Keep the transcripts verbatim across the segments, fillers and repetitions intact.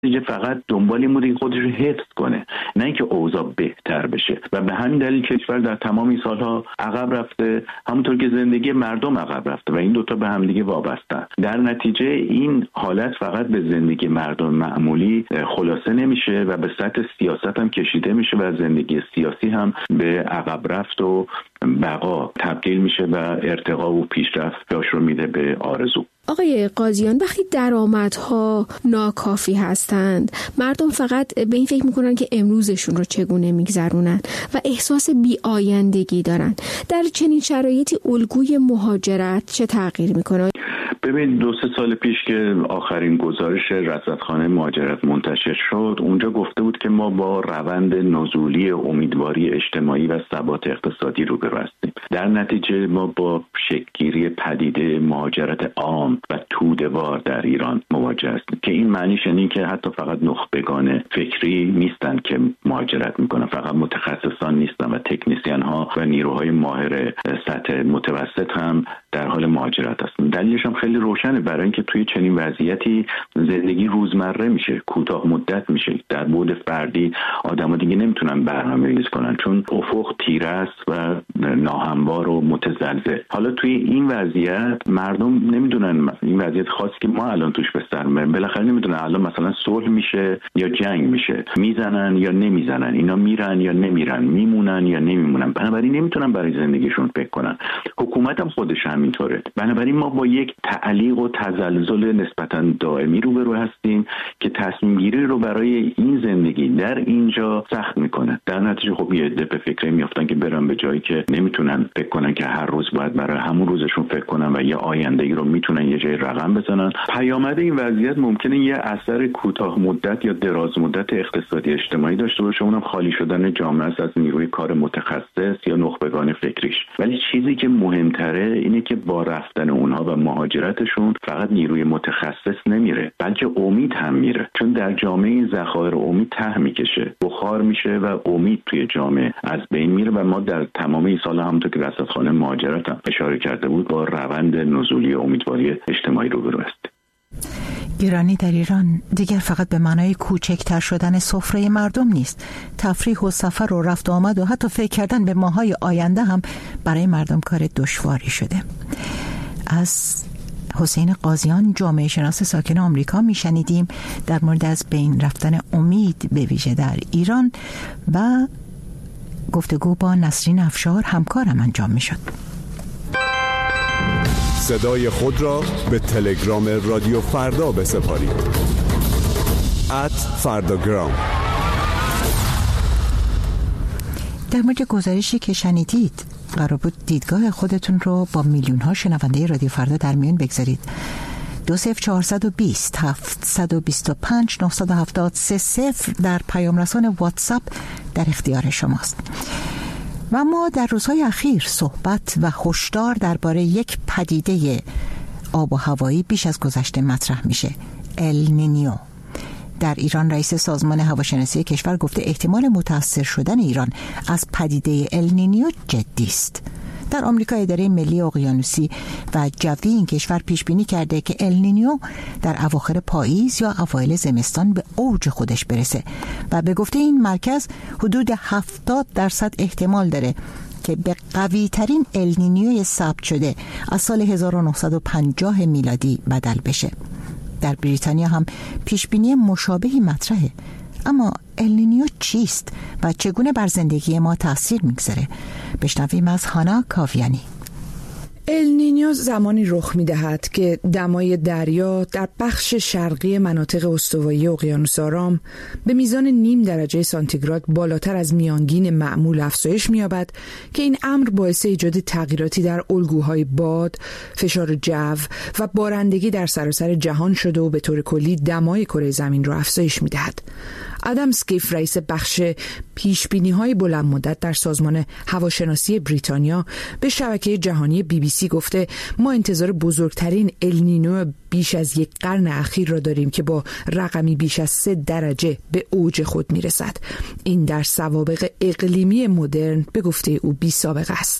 دیگه فقط دنبال این بوده که خودش رو حفظ کنه، نه اینکه اوضاع بهتر بشه و به همین دلیل کشور در تمام این سالها عقب رفته، همونطور که زندگی مردم عقب رفته و این دوتا به هم دیگه وابستن. در نتیجه این حالت فقط به زندگی مردم معمولی خلاصه نمیشه و به سطح سیاست هم کشیده میشه و زندگی سیاسی هم به عقب رفت و بقا تبدیل میشه و ارتقا و پیشرفت جاش رو میده به آرزو. آقای قاضیان، وقتی درآمدها ناکافی هستند، مردم فقط به این فکر میکنن که امروزشون رو چگونه میگذرونن و احساس بی‌آیندگی دارن. در چنین شرایطی الگوی مهاجرت چه تغییر میکنه؟ ببین دو سه سال پیش که آخرین گزارش رصدخانه مهاجرت منتشر شد، اونجا گفته بود که ما با روند نزولی امیدواری اجتماعی و ثبات اقتصادی روبرو هستیم. در نتیجه ما با شکل‌گیری پدیده مهاجرت عام و توده‌وار در ایران مواجه هستیم که این معنیش اینه که حتی فقط نخبگان فکری نیستن که مهاجرت میکنن، فقط متخصصان نیستن و تکنیسیان ها و نیروهای ماهر سطح متوسط هم در حال مهاجرت هستن. دلیلش هم خیلی روشنه، برای اینکه توی چنین وضعیتی زندگی روزمره میشه، کوتاه مدت میشه. در بعد فردی آدم‌ها دیگه نمیتونن برنامه‌ریزی کنن چون افق تیره است و ناهموار و متزلزل. حالا توی این وضعیت مردم نمیدونن، این وضعیت خاصی که ما الان توش به سر میبریم، بالاخره نمیدونن الان مثلا صلح میشه یا جنگ میشه، میزنن یا نمیزنن، اینا میرن یا نمیرن، میمونن یا نمیمونن. بنابراین نمیتونن برای زندگیشون فکر کنن. حکومت هم خودش همینطوره. بنابراین ما با یک تعلیق و تزلزل نسبتاً دائمی روبرو هستیم که تصمیم گیری رو برای این زندگی در اینجا سخت میکنه. در نتیجه خب یه عده به فکر میافتن که برن به جایی که نمیتونن فکر کنن که هر روز باید برای همون روزشون فکر کنن و یه آینده‌ای رو میتونن یه جای رقم بزنن. پیامد این وضعیت ممکنه یه اثر کوتاه مدت یا دراز مدت اقتصادی اجتماعی داشته باشه، اونم خالی شدن جامعه است از نیروی کار متخصص یا نخبگان فکریش. ولی چیزی که مهمتره اینه که با رفتن اونها و مهاجرتشون فقط نیروی متخصص نمیره، بلکه امید هم میره، چون در جامعه این ذخایر امید ته میکشه، بخار میشه و امید توی جامعه از بین میره و ما در تمام این سال همونطور که رصدخانه مهاجرت هم اشاره کرده بود با روند نزولی امیدواری اجتماعی روبرو هستیم. ایرانی در ایران دیگر فقط به معنای کوچکتر شدن سفره مردم نیست. تفریح و سفر و رفت و آمد و حتی فکر کردن به ماهای آینده هم برای مردم کار دشواری شده. از حسین قاضیان، جامعه شناس ساکن آمریکا، میشنیدیم در مورد از بین رفتن امید به ویژه در ایران و گفتگو با نسرین افشار همکارم انجام میشد. صدای خود را به تلگرام رادیو فردا بسپارید. ات فرداگرام. در مورد گزارشی که شنیدید قرار بود دیدگاه خودتون رو با میلیون ها شنونده رادیو فردا در میون بگذارید. دو صفر چهارصد و بیست هفتصد و بیست و پنج نهصد و هفتاد سه صفر در پیام رسان واتساپ در اختیار شماست. و ما در روزهای اخیر صحبت و هشدار درباره یک پدیده آب و هوایی بیش از گذشته مطرح میشه، النینیو. در ایران رئیس سازمان هواشناسی کشور گفته احتمال متاثر شدن ایران از پدیده النینیو جدی است. در آمریکا اداره ملی اقیانوسی و جوی این کشور پیش بینی کرده که النینیو در اواخر پاییز یا اوایل زمستان به اوج خودش برسه و به گفته این مرکز حدود هفتاد درصد احتمال داره که به قوی ترین النینیوی ثبت شده از سال هزار و نهصد و پنجاه میلادی بدل بشه. در بریتانیا هم پیش بینی مشابهی مطرحه. اما النینیو چیست و چگونه بر زندگی ما تأثیر میگذاره؟ بشنویم از هانا کاویانی. النینیو زمانی رخ می‌دهد که دمای دریا در بخش شرقی مناطق استوایی اقیانوس آرام به میزان نیم درجه سانتیگراد بالاتر از میانگین معمول افزایش می‌یابد که این امر باعث ایجاد تغییراتی در الگوهای باد، فشار جو و بارندگی در سراسر جهان شده و به طور کلی دمای کره زمین را افزایش می‌دهد. آدم سکیف، رئیس بخش پیشبینی‌های بلند مدت در سازمان هواشناسی بریتانیا، به شبکه جهانی بی بی سی گفته ما انتظار بزرگترین النینیو بیش از یک قرن اخیر را داریم که با رقمی بیش از سه درجه به اوج خود میرسد. این در سوابق اقلیمی مدرن به گفته او بی سابقه است.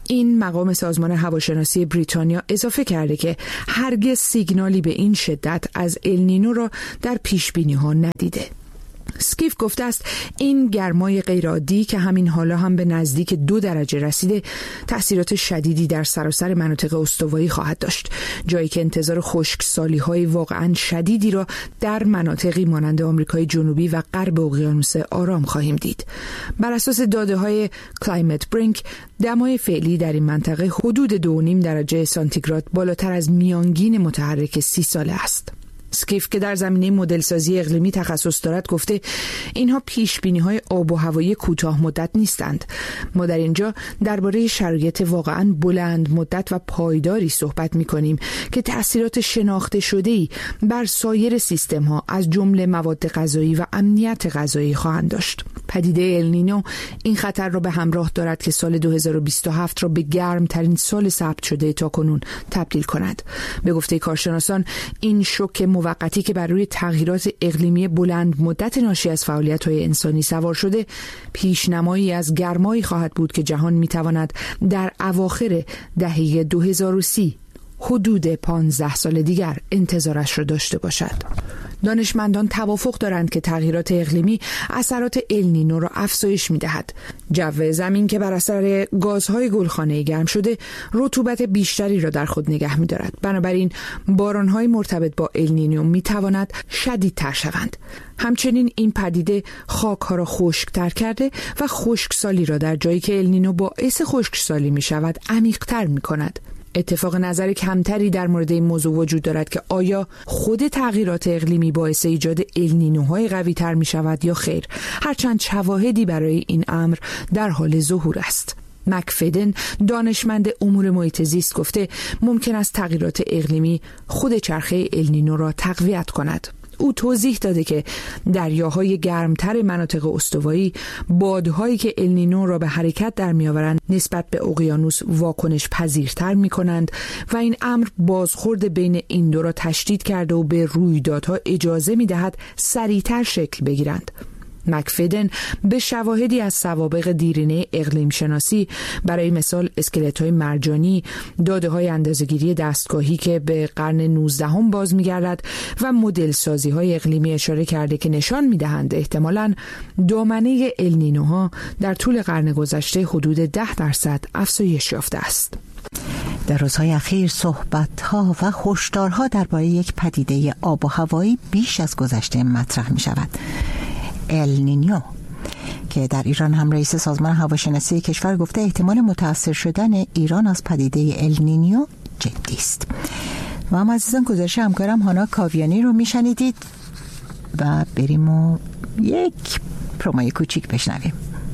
این مقام سازمان هواشناسی بریتانیا اضافه کرده که هرگز سیگنالی به این شدت از النینو را در پیشبینی‌ها ندیده. اسکیف گفته است این گرمای غیرعادی که همین حالا هم به نزدیک دو درجه رسیده تأثیرات شدیدی در سراسر مناطق استوایی خواهد داشت، جایی که انتظار خشکسالی‌های واقعاً شدیدی را در مناطقی مانند آمریکای جنوبی و غرب اقیانوس آرام خواهیم دید. بر اساس داده‌های کلایمت برینک، دمای فعلی در این منطقه حدود دو و نیم درجه سانتیگراد بالاتر از میانگین متحرک سی ساله است. اسکیف که در زمینه مدلسازی اقلیمی تخصص دارد گفته اینها پیشبینی‌های آب و هوایی کوتاه مدت نیستند. ما در اینجا درباره شرایط واقعاً بلند مدت و پایداری صحبت می‌کنیم که تأثیرات شناخته شده‌ای بر سایر سیستم‌ها از جمله مواد غذایی و امنیت غذایی خواهند داشت. پدیده النینو این خطر را به همراه دارد که سال دو هزار و بیست و هفت را به گرمترین سال ثبت شده تاکنون تبدیل کند. به گفته کارشناسان این شوک موقتی که بر روی تغییرات اقلیمی بلند مدت ناشی از فعالیت‌های انسانی سوار شده، پیشنمایی از گرمایی خواهد بود که جهان می‌تواند در اواخر دهه دو هزار و سی حدود پانزده سال دیگر انتظارش را داشته باشد. دانشمندان توافق دارند که تغییرات اقلیمی اثرات النینو را افزایش می‌دهد. جو زمین که بر اثر گازهای گلخانه‌ای گرم شده، رطوبت بیشتری را در خود نگه می‌دارد. بنابراین باران‌های مرتبط با النینو می‌تواند شدیدتر شوند. همچنین این پدیده خاک‌ها را خشک‌تر کرده و خشکسالی را در جایی که النینو باعث خشکسالی می‌شود عمیق‌تر می‌کند. اتفاق نظر کمتری در مورد این موضوع وجود دارد که آیا خود تغییرات اقلیمی باعث ایجاد النینوهای قوی تر می شود یا خیر، هرچند شواهدی برای این امر در حال ظهور است. مکفدن دانشمند امور محیط زیست گفته ممکن است تغییرات اقلیمی خود چرخه النینو را تقویت کند. او توضیح داده که دریاهای گرمتر مناطق استوایی بادهایی که النینو را به حرکت در میآورند نسبت به اقیانوس واکنش پذیرتر می کنند و این امر بازخورد بین این دو را تشدید کرده و به رویدادها اجازه می دهد سریعتر شکل بگیرند. مکفدن به شواهدی از سوابق دیرینه اقلیم شناسی، برای مثال اسکلت‌های مرجانی، داده‌های اندازه‌گیری دستگاهی که به قرن نوزدهم باز می‌گردد و مدل سازی‌های اقلیمی اشاره کرده که نشان می‌دهند احتمالاً دامنه النینوها در طول قرن گذشته حدود ده درصد افزایش یافته است. در روزهای اخیر صحبت‌ها و هشدارها درباره یک پدیده آب و هوایی بیش از گذشته مطرح می‌شود. النینیو که در ایران هم رئیس سازمان هواشناسی کشور گفته احتمال متأثر شدن ایران از پدیده النینیو جدی است. و هم عزیزان گزارش همکارم هانا کاویانی رو میشنیدید و بریم و یک پروموی کوچیک بشنویم.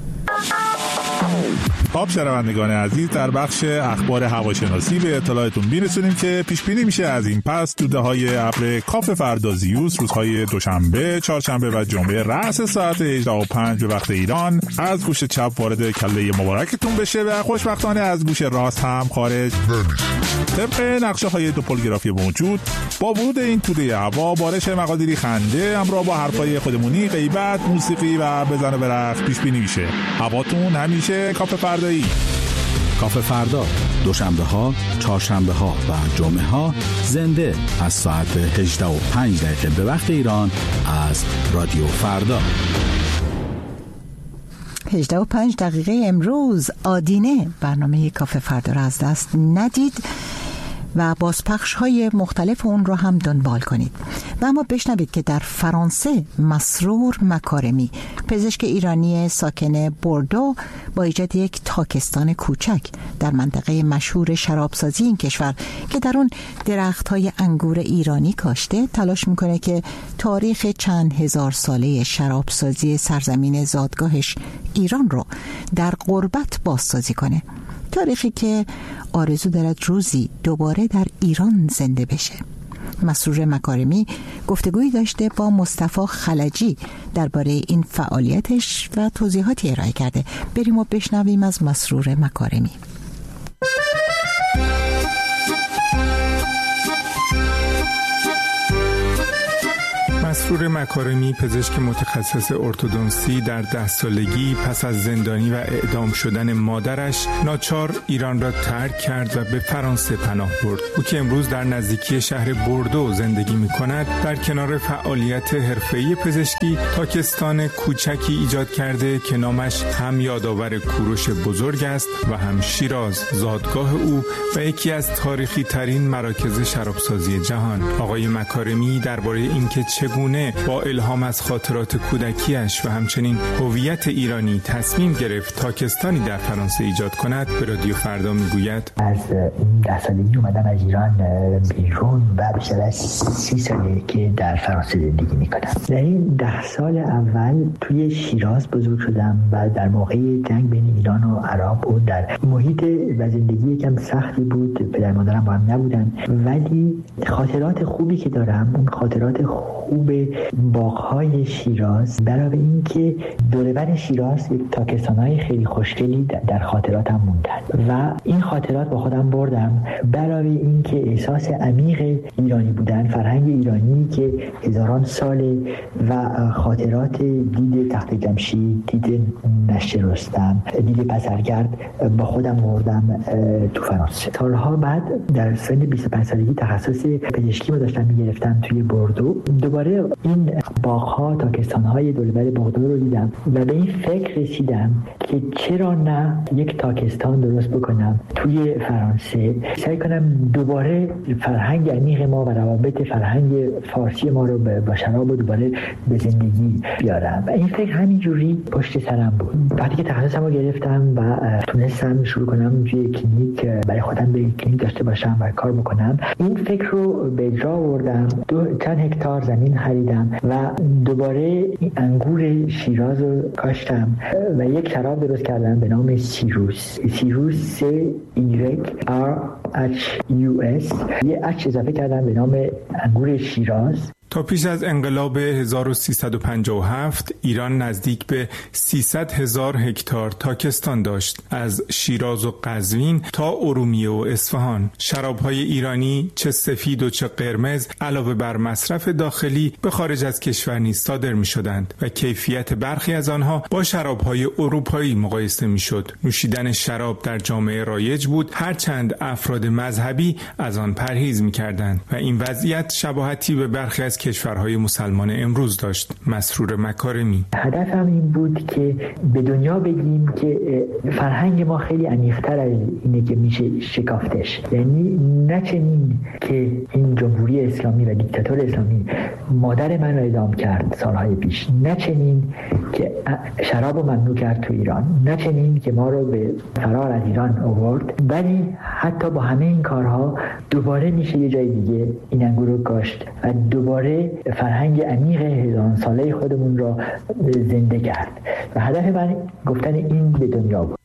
خب شنوندگان عزیز، در بخش اخبار هواشناسی به اطلاعتون میرسونیم که پیش بینی میشه از این پس توده‌های ابر کاف فردا زیوس روزهای دوشنبه، چهارشنبه و جمعه رأس ساعت هجده و پنج به وقت ایران از گوش چپ وارد کله مبارکتون بشه و خوشبختانه از گوش راست هم خارج نمیشه. طبق نقشه‌های دوپولگرافی موجود، با ورود این توده هوا بارش مقادیری خنده همراه با حرفای خودمونی، غیبت، موسیقی و بزن و برقص پیش بینی میشه. هواتون همیشه کاف فردایی. کاف فردا دوشنبه ها، چهارشنبه ها و جمعه ها زنده از ساعت هجده و پنج دقیقه به وقت ایران از رادیو فردا. هجده و پنج دقیقه امروز آدینه برنامه کاف فردا را از دست ندید و بازپخش های مختلف اون رو هم دنبال کنید. و اما بشنوید که در فرانسه مسرور مکارمی، پزشک ایرانی ساکن بوردو، با ایجاد یک تاکستان کوچک در منطقه مشهور شرابسازی این کشور که در اون درخت های انگور ایرانی کاشته، تلاش میکنه که تاریخ چند هزار ساله شرابسازی سرزمین زادگاهش ایران رو در غربت بازسازی کنه. تاریخی که آرزو دارد روزی دوباره در ایران زنده بشه. مسرور مکارمی گفتگویی داشته با مصطفی خلجی درباره این فعالیتش و توضیحاتی ارائه کرده. بریم و بشنویم از مسرور مکارمی. مسرور مسرور مکارمی، پزشک متخصص ارتودنسی، در ده سالگی پس از زندانی و اعدام شدن مادرش ناچار ایران را ترک کرد و به فرانسه پناه برد. او که امروز در نزدیکی شهر بوردو زندگی می‌کند، در کنار فعالیت حرفه‌ای پزشکی تاکستان کوچکی ایجاد کرده که نامش هم یادآور کوروش بزرگ است و هم شیراز، زادگاه او و یکی از تاریخی ترین مراکز شرابسازی جهان. آقای مکارمی درباره اینکه چگونه با الهام از خاطرات کودکیش و همچنین هویت ایرانی تصمیم گرفت تاکستانی در فرانسه ایجاد کند به رادیو فردا میگوید: از ده سالگی اومدم از ایران بیرون و بیشتر از سی ساله که در فرانسه زندگی میکنم. در این ده سال اول توی شیراز بزرگ شدم و در موقع جنگ بین ایران و عراق بود. در محیط و زندگی یکم سختی بود، پدر مادرم با هم نبودن، ولی خاطرات خوبی که دارم اون خاطرات خوب باغ‌های شیراز، برای اینکه دور بر شیراز تاکستان‌های خیلی خوشگلی در خاطراتم موندن و این خاطرات با خودم بردم، برای اینکه احساس عمیق ایرانی بودن، فرهنگ ایرانی که هزاران ساله و خاطرات دید تخت جمشید، دید نشت رستم، دید پسرگرد با خودم بردم تو فرانسه. سالها بعد در سن بیست و پنج سالگی تخصص پزشکی رو داشتم میگرفتم توی بوردو. دوباره این باغ‌ها، تاکستان‌های دوربر بوردو رو دیدم و به این فکر رسیدم که چرا نه یک تاکستان درست بکنم توی فرانسه، سعی کنم دوباره فرهنگ عمیق ما و روابط فرهنگ فارسی ما رو با شراب و دوباره به زندگی بیارم. و این فکر همینجوری پشت سرم بود. وقتی که تخصصم رو گرفتم و تونستم شروع کنم توی کلینیک برای خودم به کلینیک داشته باشم و کار بکنم، این فکر رو به اجرا آوردم. دو چند هکتار زمین خریدم و دوباره این انگور شیراز رو کاشتم و یک شراب درست کردم به نام سیروس. سیروس س ایگرگ آر اچ یو اس، یه اچ اضافه کردم به نام انگور شیراز. تا پیش از انقلاب هزار و سیصد و پنجاه و هفت ایران نزدیک به سیصد هزار هکتار تاکستان داشت، از شیراز و قزوین تا ارومیه و اصفهان. شراب‌های ایرانی چه سفید و چه قرمز علاوه بر مصرف داخلی به خارج از کشور نیز صادر می‌شدند و کیفیت برخی از آنها با شراب‌های اروپایی مقایسه می‌شد. نوشیدن شراب در جامعه رایج بود، هرچند افراد مذهبی از آن پرهیز می‌کردند و این وضعیت شباهتی به برخی از کشورهای مسلمان امروز داشت. مسرور مکارمی: هدفم این بود که به دنیا بگیم که فرهنگ ما خیلی عمیق‌تر از اینه که میشه شکافتش. یعنی نه چنین که این جمهوری اسلامی و دیکتاتور اسلامی مادر من رو اعدام کرد سالهای پیش، نه چنین که شراب رو ممنوع کرد تو ایران، نه چنین که ما رو به فرار از ایران آورد، ولی حتی با همه این کارها دوباره میشه یه جای دیگه این انگور رو کاشت و دوباره فرهنگ عمیق هزاران ساله خودمون را زنده کرد و هدف من گفتن این به دنیا بود.